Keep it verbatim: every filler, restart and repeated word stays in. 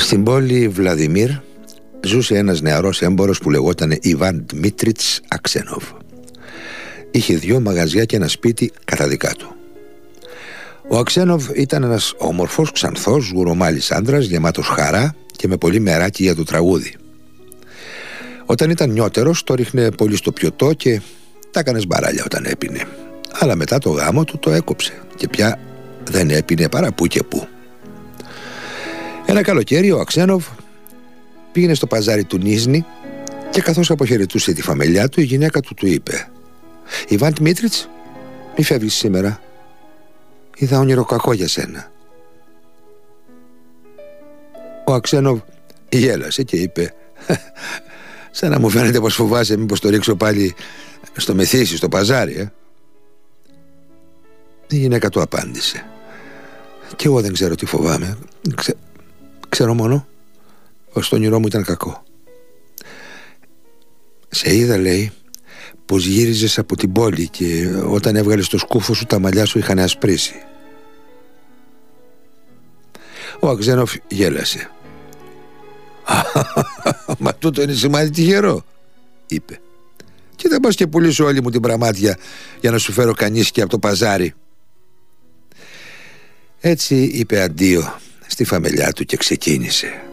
Στην πόλη Βλαδιμίρ ζούσε ένας νεαρός έμπορος που λεγόταν Ιβάν Δημήτριτς Αξένοφ. Είχε δυο μαγαζιά και ένα σπίτι κατά δικά του. Ο Αξένοφ ήταν ένας όμορφος, ξανθός, γουρομάλης άντρας, γεμάτος χαρά και με πολύ μεράκι για το τραγούδι. Όταν ήταν νιώτερος το ρίχνε πολύ στο πιωτό και τα έκανε μπαράλια όταν έπινε. Αλλά μετά το γάμο του το έκοψε και πια δεν έπινε παρά που και που. Ένα καλοκαίρι ο Αξένοφ πήγαινε στο παζάρι του Νίζνη και καθώς αποχαιρετούσε τη φαμελιά του, η γυναίκα του του είπε: «Ιβάν Δημήτριτς, μη φεύγεις σήμερα. Είδα όνειρο κακό για σένα». Ο Αξένοφ γέλασε και είπε: «Σαν να μου φαίνεται πως φοβάσαι μήπως το ρίξω πάλι στο μεθύσι, στο παζάρι, ε?» Η γυναίκα του απάντησε: «Κι εγώ δεν ξέρω τι φοβάμαι. Ξε... Ξέρω μόνο πως το όνειρό μου ήταν κακό. Σε είδα, λέει, πως γύριζες από την πόλη και όταν έβγαλες το σκούφο σου τα μαλλιά σου είχαν ασπρίσει». Ο Αξένοφ γέλασε. «Μα τούτο είναι σημάδι τυχερό», είπε. «Και θα πας και πουλήσω όλη μου την πραμάτια για να σου φέρω κανίσκι από το παζάρι». Έτσι είπε αντίο στη φαμελιά του και ξεκίνησε.